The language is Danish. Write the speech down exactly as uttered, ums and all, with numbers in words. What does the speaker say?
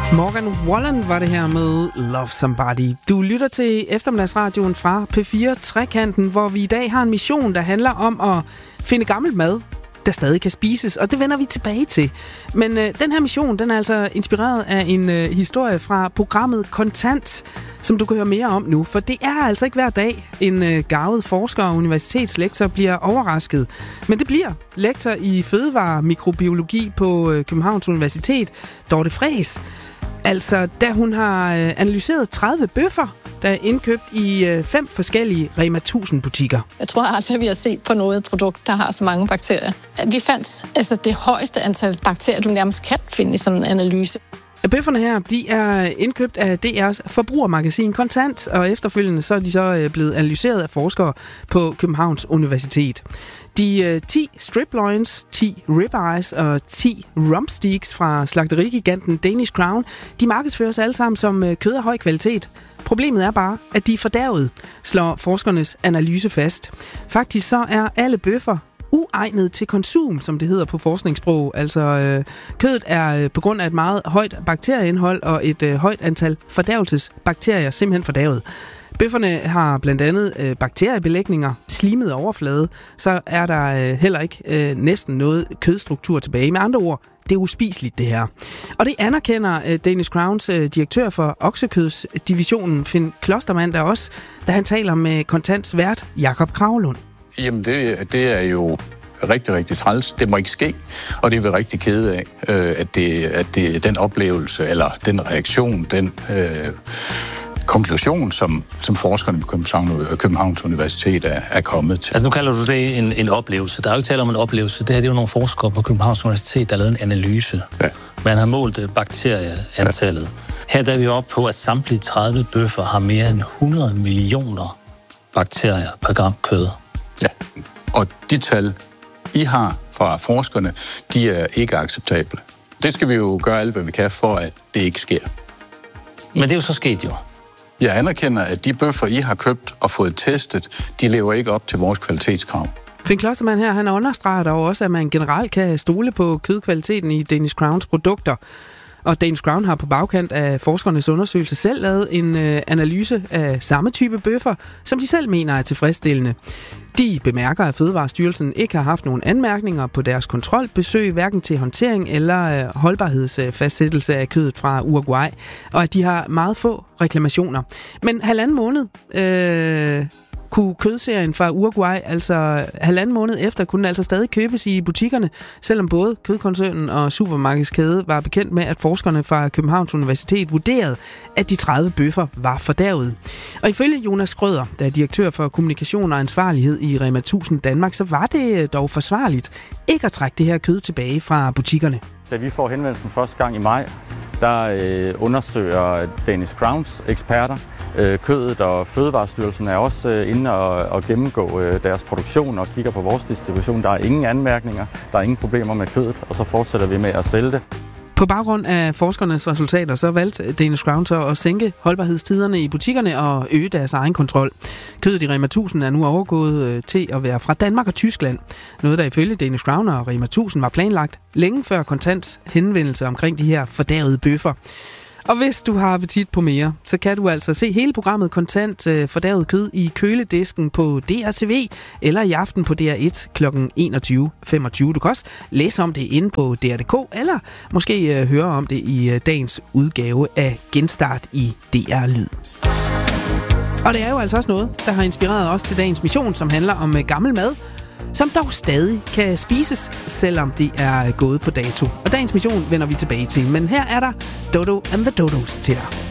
Morgan Wallen var det her med Love Somebody. Du lytter til eftermiddagsradioen fra P fire Trekanten, hvor vi i dag har en mission, der handler om at finde gammel mad, der stadig kan spises, og det vender vi tilbage til. Men øh, den her mission, den er altså inspireret af en øh, historie fra programmet Kontant, som du kan høre mere om nu, for det er altså ikke hver dag, en øh, garvet forsker og universitetslektor bliver overrasket. Men det bliver lektor i fødevaremikrobiologi på øh, Københavns Universitet, Dorte Friis. Altså, da hun har øh, analyseret tredive bøffer, der er indkøbt i øh, fem forskellige Rema tusind butikker. Jeg tror aldrig, at vi har set på noget produkt, der har så mange bakterier. Vi fandt altså det højeste antal bakterier, du nærmest kan finde i sådan en analyse. Bøfferne her, de er indkøbt af D R's forbrugermagasin Kontant, og efterfølgende så er de så blevet analyseret af forskere på Københavns Universitet. De øh, ti strip loins, ti ribeyes og ti rump steaks fra slagterigiganten Danish Crown, de markedsføres alle sammen som øh, kød af høj kvalitet. Problemet er bare, at de er fordærvet, slår forskernes analyse fast. Faktisk så er alle bøffer uegnet til konsum, som det hedder på forskningssprog. Altså øh, kødet er øh, på grund af et meget højt bakterieindhold og et øh, højt antal fordærvelsesbakterier simpelthen fordærvet. Bøfferne har blandt andet øh, bakteriebelægninger, slimet overflade, så er der øh, heller ikke øh, næsten noget kødstruktur tilbage. Med andre ord, det er uspiseligt det her. Og det anerkender øh, Danish Crowns øh, direktør for oksekødsdivisionen, Finn Klostermann, der også, da han taler med Kontants vært Jakob Kragelund. Jamen, det, det er jo rigtig, rigtig træls. Det må ikke ske, og det er vi rigtig kede af, øh, at, det, at det den oplevelse, eller den reaktion, den øh, konklusion, som, som forskerne på Københavns Universitet er, er kommet til. Altså nu kalder du det en, en oplevelse. Der er jo ikke tale om en oplevelse. Det her det er jo nogle forskere på Københavns Universitet, der har lavet en analyse. Ja. Man har målt bakterieantallet. Ja. Her der er vi oppe på, at samtlige tredive bøffer har mere end hundrede millioner bakterier per gram kød. Ja, og de tal, I har fra forskerne, de er ikke acceptable. Det skal vi jo gøre alt, hvad vi kan, for at det ikke sker. Men det er jo så sket jo. Jeg anerkender, at de bøffer, I har købt og fået testet, de lever ikke op til vores kvalitetskrav. Finn Klostermann her, han understreger dog også, at man generelt kan stole på kødkvaliteten i Danish Crowns produkter. Og Danish Crown har på bagkant af forskernes undersøgelse selv lavet en øh, analyse af samme type bøffer, som de selv mener er tilfredsstillende. De bemærker, at Fødevarestyrelsen ikke har haft nogen anmærkninger på deres kontrolbesøg, hverken til håndtering eller øh, holdbarhedsfastsættelse af kødet fra Uruguay, og at de har meget få reklamationer. Men halvanden måned øh, kunne kødserien fra Uruguay, altså halvanden måned efter, kunne den altså stadig købes i butikkerne, selvom både kødkoncernen og supermarkedskæde var bekendt med, at forskerne fra Københavns Universitet vurderede, at de tredive bøffer var fordærvet. Og ifølge Jonas Schrøder, der er direktør for kommunikation og ansvarlighed i Rema tusind Danmark, så var det dog forsvarligt ikke at trække det her kød tilbage fra butikkerne. Da vi får henvendelsen første gang i maj, der øh, undersøger Danish Crowns eksperter øh, kødet, og Fødevarestyrelsen er også øh, inde og, og gennemgå øh, deres produktion og kigger på vores distribution. Der er ingen anmærkninger, der er ingen problemer med kødet, og så fortsætter vi med at sælge det. På baggrund af forskernes resultater, så valgte Danish Crown så at sænke holdbarhedstiderne i butikkerne og øge deres egen kontrol. Kødet i Rema tusind er nu overgået til at være fra Danmark og Tyskland. Noget, der ifølge Danish Crown og Rema tusind var planlagt længe før Kontants henvendelse omkring de her fordærvede bøffer. Og hvis du har appetit på mere, så kan du altså se hele programmet Kontant øh, fordærvet kød i køledisken på D R T V eller i aften på D R et klokken enogtyve femogtyve. Du kan også læse om det inde på D R punktum D K, eller måske øh, høre om det i øh, dagens udgave af Genstart i D R Lyd. Og det er jo altså også noget, der har inspireret os til dagens mission, som handler om øh, gammel mad, som dog stadig kan spises, selvom det er gået på dato. Og dagens mission vender vi tilbage til, men her er der Dodo and the Dodos til dig.